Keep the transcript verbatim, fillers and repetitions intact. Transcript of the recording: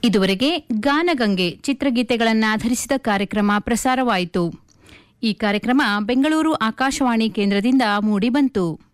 ಇದುವರೆಗೆ ಗಾನಗಂಗೆ ಚಿತ್ರಗೀತೆಗಳನ್ನಾಧರಿಸಿದ ಕಾರ್ಯಕ್ರಮ ಪ್ರಸಾರವಾಯಿತು. ಈ ಕಾರ್ಯಕ್ರಮ ಬೆಂಗಳೂರು ಆಕಾಶವಾಣಿ ಕೇಂದ್ರದಿಂದ ಮೂಡಿಬಂತು.